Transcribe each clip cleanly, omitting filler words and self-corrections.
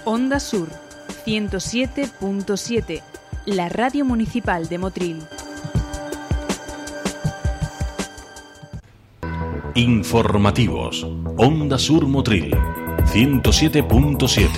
Onda Sur 107.7, la radio municipal de Motril. Informativos. Onda Sur Motril 107.7.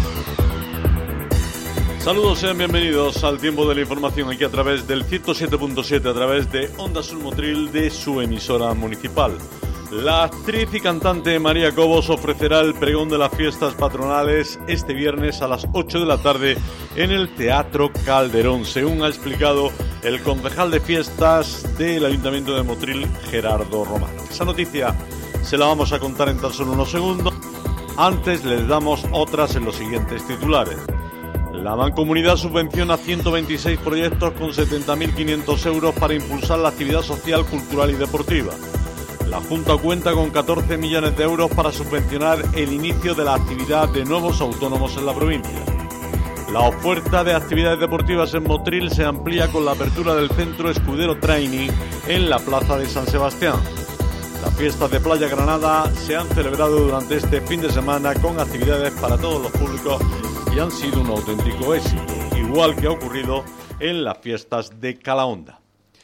Saludos, sean bienvenidos al tiempo de la información aquí a través del 107.7, a través de Onda Sur Motril, de su emisora municipal. La actriz y cantante María Cobos ofrecerá el pregón de las fiestas patronales este viernes a las 8 de la tarde en el Teatro Calderón, según ha explicado el concejal de fiestas del Ayuntamiento de Motril, Gerardo Romano. Esa noticia se la vamos a contar en tan solo unos segundos. Antes les damos otras en los siguientes titulares. La Mancomunidad subvenciona 126 proyectos con 70.500 euros para impulsar la actividad social, cultural y deportiva. La Junta cuenta con 14 millones de euros para subvencionar el inicio de la actividad de nuevos autónomos en la provincia. La oferta de actividades deportivas en Motril se amplía con la apertura del Centro Escudero Training en la Plaza de San Sebastián. Las fiestas de Playa Granada se han celebrado durante este fin de semana con actividades para todos los públicos y han sido un auténtico éxito, igual que ha ocurrido en las fiestas de Calahonda.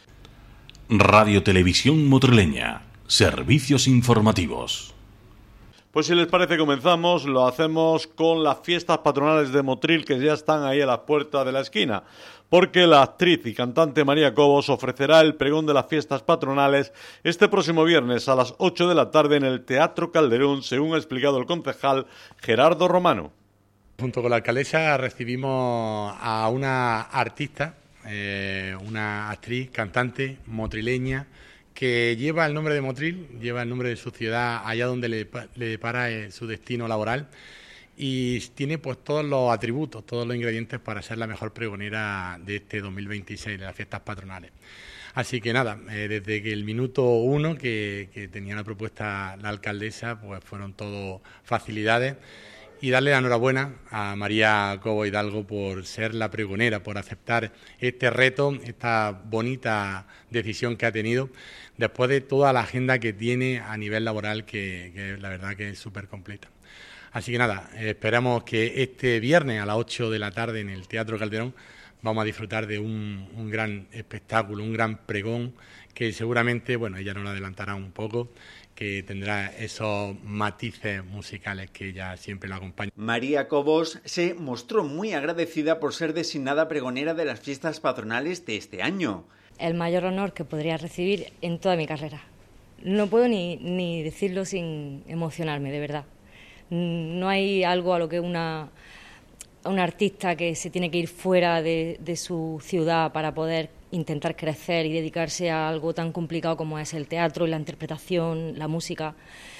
Radio Televisión Motrileña. Servicios informativos. Pues si les parece comenzamos, lo hacemos con las fiestas patronales de Motril, que ya están ahí a las puertas de la esquina, porque la actriz y cantante María Cobos ofrecerá el pregón de las fiestas patronales este próximo viernes a las 8 de la tarde en el Teatro Calderón, según ha explicado el concejal Gerardo Romano. Junto con la alcaldesa recibimos a una artista, una actriz, cantante motrileña, que lleva el nombre de Motril, lleva el nombre de su ciudad allá donde le depara su destino laboral, y tiene pues todos los atributos, todos los ingredientes para ser la mejor pregonera de este 2026, de las fiestas patronales. Así que nada, desde que el minuto 1 que tenía la propuesta la alcaldesa, pues fueron todo facilidades. Y darle la enhorabuena a María Cobos Hidalgo por ser la pregonera, por aceptar este reto, esta bonita decisión que ha tenido, después de toda la agenda que tiene a nivel laboral, que la verdad que es súper completa. Así que nada, esperamos que este viernes a las 8 de la tarde en el Teatro Calderón vamos a disfrutar de un gran espectáculo, un gran pregón, que seguramente, bueno, ella nos lo adelantará un poco, que tendrá esos matices musicales que ella siempre lo acompaña. María Cobos se mostró muy agradecida por ser designada pregonera de las fiestas patronales de este año. El mayor honor que podría recibir en toda mi carrera. No puedo ni decirlo sin emocionarme, de verdad. No hay algo a lo que una artista que se tiene que ir fuera de su ciudad para poder intentar crecer y dedicarse a algo tan complicado como es el teatro, la interpretación, la música,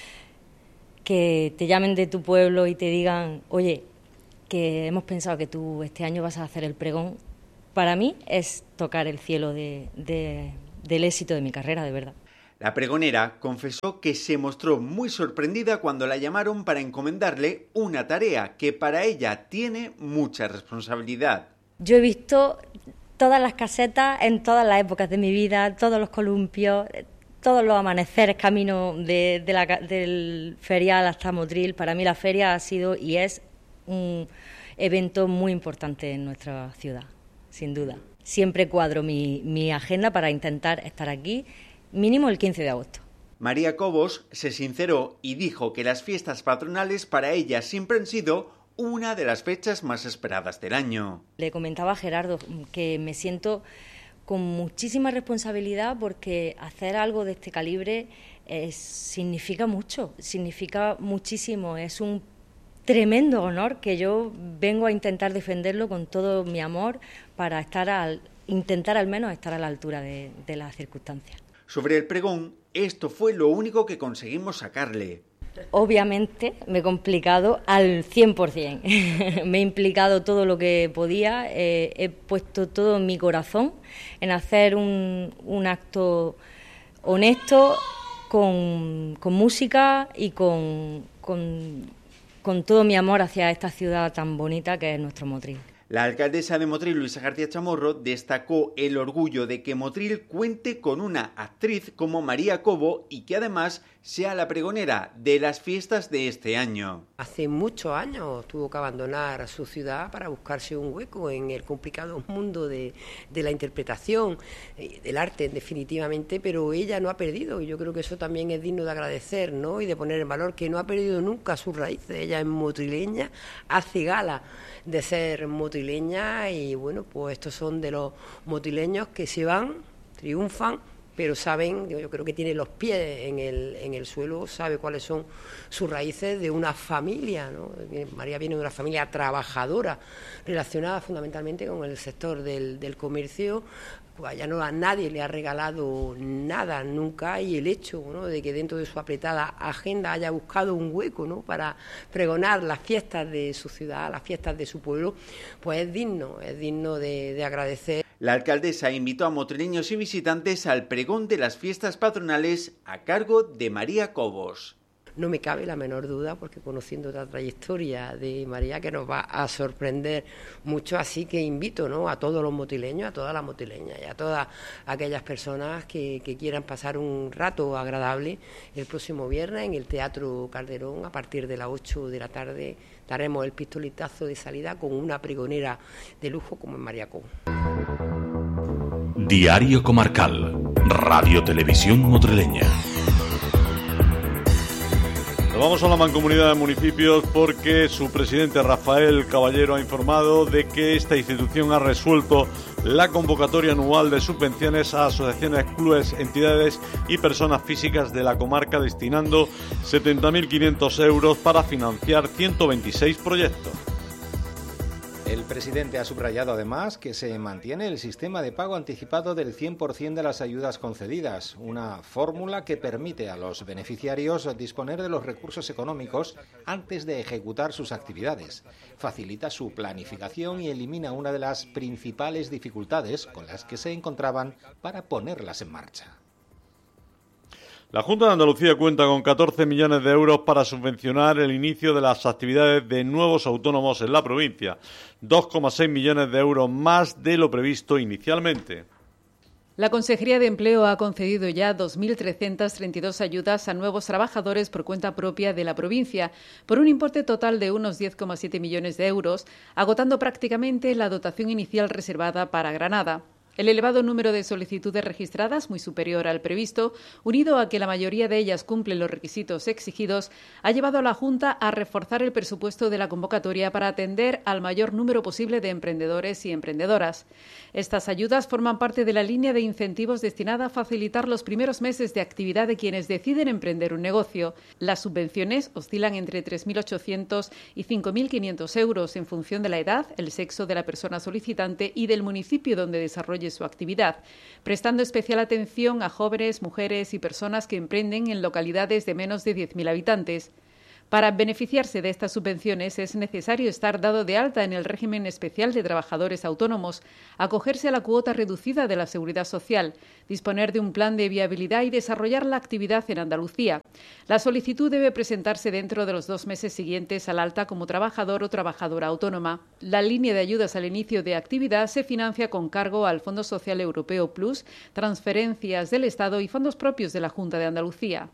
que te llamen de tu pueblo y te digan, oye, que hemos pensado que tú este año vas a hacer el pregón, para mí es tocar el cielo del éxito de mi carrera, de verdad. La pregonera confesó que se mostró muy sorprendida cuando la llamaron para encomendarle una tarea que para ella tiene mucha responsabilidad. Yo he visto todas las casetas en todas las épocas de mi vida, todos los columpios, todos los amaneceres camino del ferial hasta Motril. Para mí la feria ha sido y es un evento muy importante en nuestra ciudad, sin duda. Siempre cuadro mi agenda para intentar estar aquí mínimo el 15 de agosto. María Cobos se sinceró y dijo que las fiestas patronales para ella siempre han sido una de las fechas más esperadas del año. Le comentaba a Gerardo que me siento con muchísima responsabilidad porque hacer algo de este calibre significa mucho, significa muchísimo, es un tremendo honor que yo vengo a intentar defenderlo con todo mi amor para intentar al menos estar a la altura de las circunstancias. Sobre el pregón, esto fue lo único que conseguimos sacarle. Obviamente me he complicado al 100%, me he implicado todo lo que podía, he puesto todo mi corazón en hacer un acto honesto, con música y con todo mi amor hacia esta ciudad tan bonita que es nuestro Motril. La alcaldesa de Motril, Luisa García Chamorro, destacó el orgullo de que Motril cuente con una actriz como María Cobo y que además sea la pregonera de las fiestas de este año. Hace muchos años tuvo que abandonar su ciudad para buscarse un hueco en el complicado mundo de la interpretación, del arte definitivamente, pero ella no ha perdido, y yo creo que eso también es digno de agradecer, ¿no? Y de poner en valor que no ha perdido nunca sus raíces. Ella es motrileña, hace gala de ser motrileña y bueno, pues estos son de los motrileños que se van, triunfan, pero saben, yo creo que tiene los pies en el suelo, sabe cuáles son sus raíces de una familia, ¿no? María viene de una familia trabajadora, relacionada fundamentalmente con el sector del comercio. Pues ya no, a nadie le ha regalado nada nunca, y el hecho, ¿no?, de que dentro de su apretada agenda haya buscado un hueco, ¿no?, para pregonar las fiestas de su ciudad, las fiestas de su pueblo, pues es digno de agradecer. La alcaldesa invitó a motrileños y visitantes al pregón de las fiestas patronales a cargo de María Cobos. No me cabe la menor duda, porque conociendo la trayectoria de María, que nos va a sorprender mucho, así que invito, ¿no?, a todos los motrileños, a todas las motrileñas y a todas aquellas personas que quieran pasar un rato agradable el próximo viernes en el Teatro Calderón. A partir de las 8 de la tarde daremos el pistoletazo de salida con una pregonera de lujo como es María Cobo. Diario Comarcal, Radio Televisión Motrileña. Nos vamos a la Mancomunidad de Municipios porque su presidente Rafael Caballero ha informado de que esta institución ha resuelto la convocatoria anual de subvenciones a asociaciones, clubes, entidades y personas físicas de la comarca, destinando 70.500 euros para financiar 126 proyectos. El presidente ha subrayado además que se mantiene el sistema de pago anticipado del 100% de las ayudas concedidas, una fórmula que permite a los beneficiarios disponer de los recursos económicos antes de ejecutar sus actividades. Facilita su planificación y elimina una de las principales dificultades con las que se encontraban para ponerlas en marcha. La Junta de Andalucía cuenta con 14 millones de euros para subvencionar el inicio de las actividades de nuevos autónomos en la provincia, 2,6 millones de euros más de lo previsto inicialmente. La Consejería de Empleo ha concedido ya 2.332 ayudas a nuevos trabajadores por cuenta propia de la provincia, por un importe total de unos 10,7 millones de euros, agotando prácticamente la dotación inicial reservada para Granada. El elevado número de solicitudes registradas, muy superior al previsto, unido a que la mayoría de ellas cumplen los requisitos exigidos, ha llevado a la Junta a reforzar el presupuesto de la convocatoria para atender al mayor número posible de emprendedores y emprendedoras. Estas ayudas forman parte de la línea de incentivos destinada a facilitar los primeros meses de actividad de quienes deciden emprender un negocio. Las subvenciones oscilan entre 3.800 y 5.500 euros en función de la edad, el sexo de la persona solicitante y del municipio donde desarrolla su actividad, prestando especial atención a jóvenes, mujeres y personas que emprenden en localidades de menos de 10.000 habitantes. Para beneficiarse de estas subvenciones es necesario estar dado de alta en el régimen especial de trabajadores autónomos, acogerse a la cuota reducida de la Seguridad Social, disponer de un plan de viabilidad y desarrollar la actividad en Andalucía. La solicitud debe presentarse dentro de los 2 meses siguientes al alta como trabajador o trabajadora autónoma. La línea de ayudas al inicio de actividad se financia con cargo al Fondo Social Europeo Plus, transferencias del Estado y fondos propios de la Junta de Andalucía.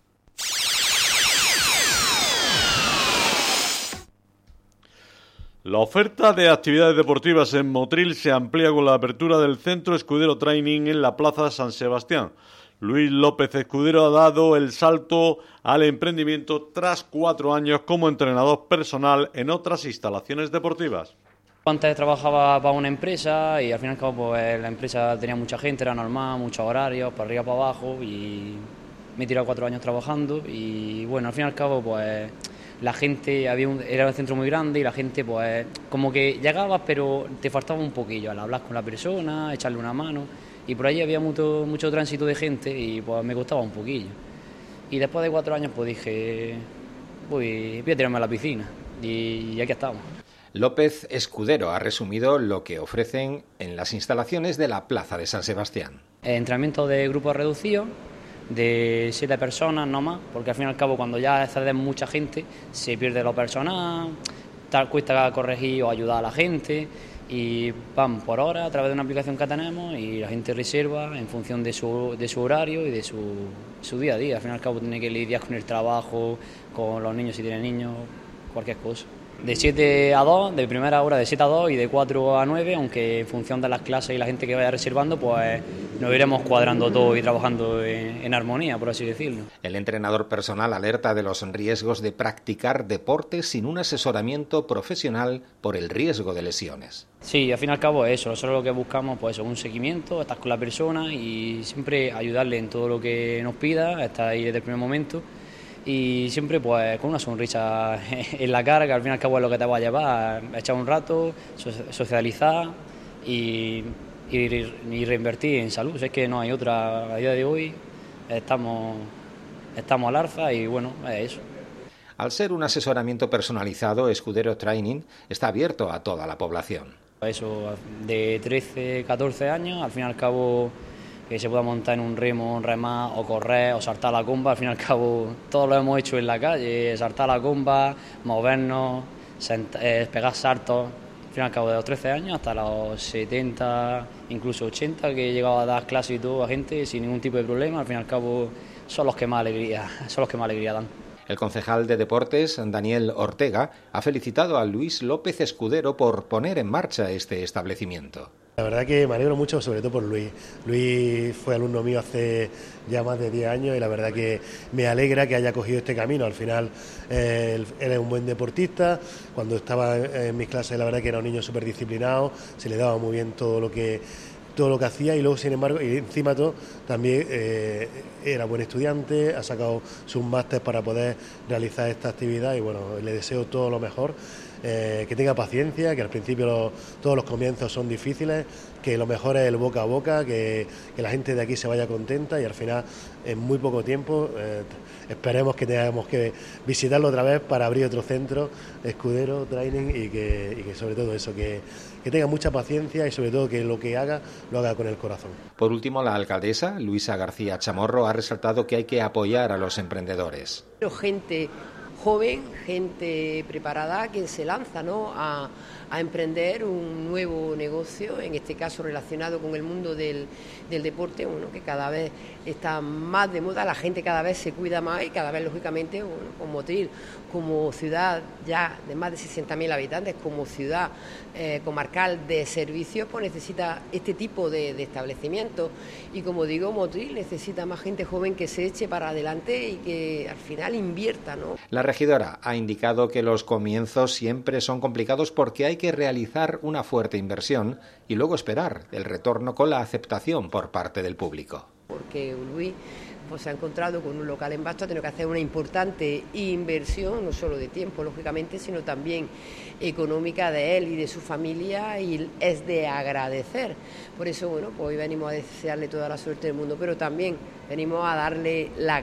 La oferta de actividades deportivas en Motril se amplía con la apertura del Centro Escudero Training en la Plaza San Sebastián. Luis López Escudero ha dado el salto al emprendimiento tras 4 años como entrenador personal en otras instalaciones deportivas. Antes trabajaba para una empresa y al final pues, la empresa tenía mucha gente, era normal, muchos horarios, para arriba, para abajo, y me he tirado 4 años trabajando y bueno, al fin y al cabo pues la gente, era un centro muy grande y la gente pues como que llegabas pero te faltaba un poquillo al hablar con la persona, echarle una mano, y por allí había mucho tránsito de gente y pues me costaba un poquillo. Y después de 4 años pues dije, voy a tirarme a la piscina y aquí estamos. López Escudero ha resumido lo que ofrecen en las instalaciones de la Plaza de San Sebastián. Entrenamiento de grupos reducidos, de 7 personas no más, porque al fin y al cabo cuando ya excede mucha gente se pierde lo personal, cuesta corregir o ayudar a la gente, y van por hora a través de una aplicación que tenemos y la gente reserva en función de su horario y de su día a día. Al fin y al cabo tiene que lidiar con el trabajo, con los niños si tienen niños, cualquier cosa. De 7 a 2, de primera hora de 7 a 2 y de 4 a 9, aunque en función de las clases y la gente que vaya reservando, pues nos iremos cuadrando todo y trabajando en armonía, por así decirlo. El entrenador personal alerta de los riesgos de practicar deportes sin un asesoramiento profesional por el riesgo de lesiones. Sí, al fin y al cabo es eso, nosotros lo que buscamos pues es un seguimiento, estar con la persona y siempre ayudarle en todo lo que nos pida, estar ahí desde el primer momento. Y siempre pues con una sonrisa en la cara, que al fin y al cabo es lo que te va a llevar, echar un rato, socializar y reinvertir en salud. Es que no hay otra, a día de hoy estamos al alza y bueno, es eso. Al ser un asesoramiento personalizado, Escudero Training está abierto a toda la población. Eso, de 13, 14 años, al fin y al cabo que se pueda montar en un remo, remar o correr o saltar la comba, al fin y al cabo todo lo hemos hecho en la calle, saltar la comba, movernos, pegar saltos, al fin y al cabo de los 13 años hasta los 70, incluso 80, que he llegado a dar clases y todo a gente sin ningún tipo de problema, al fin y al cabo son los que más alegría dan. El concejal de Deportes, Daniel Ortega, ha felicitado a Luis López Escudero por poner en marcha este establecimiento. La verdad que me alegro mucho, sobre todo por Luis. Luis fue alumno mío hace ya más de 10 años y la verdad que me alegra que haya cogido este camino. Al final él es un buen deportista. Cuando estaba en mis clases la verdad que era un niño súper disciplinado, se le daba muy bien todo lo que hacía y luego sin embargo y encima todo también era buen estudiante, ha sacado sus másteres para poder realizar esta actividad y bueno, le deseo todo lo mejor. Que tenga paciencia, que al principio todos los comienzos son difíciles, que lo mejor es el boca a boca, que la gente de aquí se vaya contenta y al final en muy poco tiempo esperemos que tengamos que visitarlo otra vez para abrir otro centro, Escudero Training y que sobre todo eso, que tenga mucha paciencia y sobre todo que lo que haga, lo haga con el corazón. Por último, la alcaldesa, Luisa García Chamorro, ha resaltado que hay que apoyar a los emprendedores. Gente joven, gente preparada que se lanza, ¿no?, a emprender un nuevo negocio, en este caso relacionado con el mundo del deporte, bueno, que cada vez está más de moda, la gente cada vez se cuida más y cada vez, lógicamente, bueno, con Motril, como ciudad ya de más de 60.000 habitantes, como ciudad comarcal de servicios, pues necesita este tipo de establecimientos y, como digo, Motril necesita más gente joven que se eche para adelante y que al final invierta, ¿no? La regidora ha indicado que los comienzos siempre son complicados porque hay que realizar una fuerte inversión y luego esperar el retorno con la aceptación por parte del público. Porque Luis pues se ha encontrado con un local en Basto, ha tenido que hacer una importante inversión, no solo de tiempo, lógicamente, sino también económica de él y de su familia, y es de agradecer. Por eso, bueno, pues hoy venimos a desearle toda la suerte del mundo, pero también venimos a darle la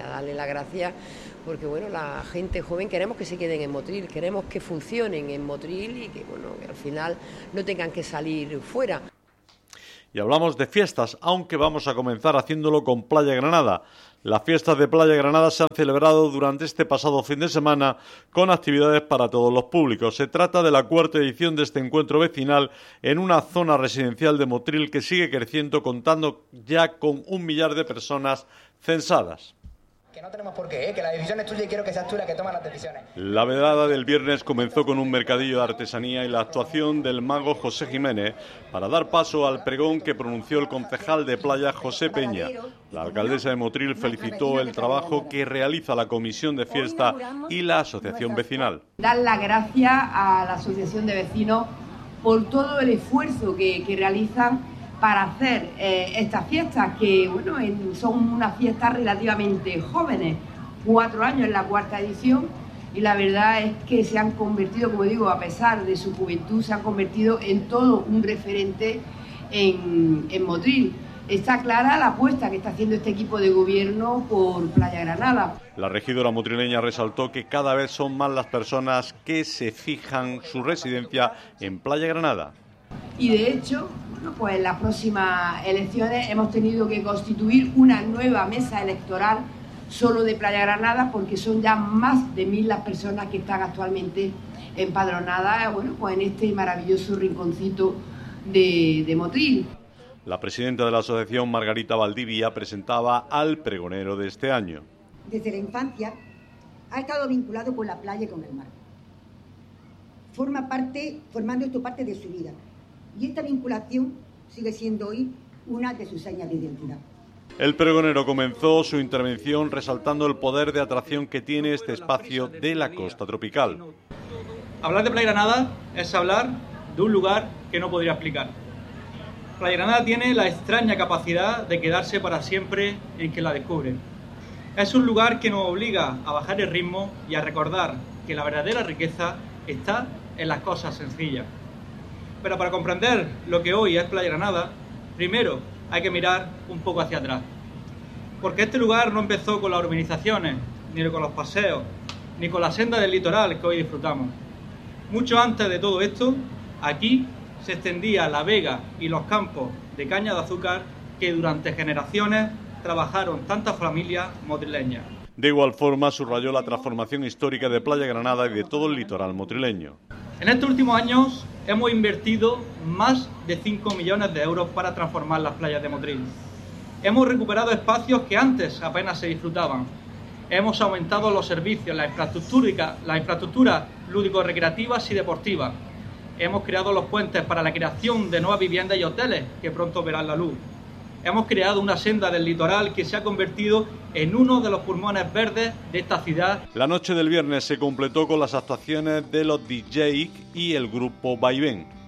gracia, porque bueno, la gente joven queremos que se queden en Motril, queremos que funcionen en Motril y que, bueno, que al final no tengan que salir fuera. Y hablamos de fiestas, aunque vamos a comenzar haciéndolo con Playa Granada. Las fiestas de Playa Granada se han celebrado durante este pasado fin de semana con actividades para todos los públicos. Se trata de la cuarta edición de este encuentro vecinal en una zona residencial de Motril que sigue creciendo, contando ya con 1 millar de personas censadas. Que no tenemos por qué, que la decisión es tuya y quiero que seas tú la que toma las decisiones. La velada del viernes comenzó con un mercadillo de artesanía y la actuación del mago José Jiménez para dar paso al pregón que pronunció el concejal de Playa, José Peña. La alcaldesa de Motril felicitó el trabajo que realiza la comisión de fiesta y la asociación vecinal. Dar las gracias a la asociación de vecinos por todo el esfuerzo que realizan para hacer estas fiestas, que bueno, son unas fiestas relativamente jóvenes, 4 años en la cuarta edición, y la verdad es que se han convertido, como digo, a pesar de su juventud, se han convertido en todo un referente en Motril. Está clara la apuesta que está haciendo este equipo de gobierno por Playa Granada. La regidora motrileña resaltó que cada vez son más las personas que se fijan su residencia en Playa Granada. Y de hecho, bueno, pues en las próximas elecciones hemos tenido que constituir una nueva mesa electoral solo de Playa Granada, porque son ya más de 1000 las personas que están actualmente empadronadas, bueno, pues en este maravilloso rinconcito de Motril. La presidenta de la asociación, Margarita Valdivia, presentaba al pregonero de este año. Desde la infancia ha estado vinculado con la playa y con el mar. Formando esto parte de su vida. Y esta vinculación sigue siendo hoy una de sus señas de identidad. El pregonero comenzó su intervención resaltando el poder de atracción que tiene este espacio de la costa tropical. Hablar de Playa Granada es hablar de un lugar que no podría explicar. Playa Granada tiene la extraña capacidad de quedarse para siempre en quien la descubre. Es un lugar que nos obliga a bajar el ritmo y a recordar que la verdadera riqueza está en las cosas sencillas. Pero para comprender lo que hoy es Playa Granada, primero hay que mirar un poco hacia atrás. Porque este lugar no empezó con las urbanizaciones, ni con los paseos, ni con la senda del litoral que hoy disfrutamos. Mucho antes de todo esto, aquí se extendía la vega y los campos de caña de azúcar que durante generaciones trabajaron tantas familias motrileñas. De igual forma, subrayó la transformación histórica de Playa Granada y de todo el litoral motrileño. En estos últimos años hemos invertido más de 5 millones de euros para transformar las playas de Motril. Hemos recuperado espacios que antes apenas se disfrutaban. Hemos aumentado los servicios, la infraestructura lúdico-recreativas y deportivas. Hemos creado los puentes para la creación de nuevas viviendas y hoteles que pronto verán la luz. Hemos creado una senda del litoral que se ha convertido en uno de los pulmones verdes de esta ciudad. La noche del viernes se completó con las actuaciones de los DJ y el grupo Vaivén.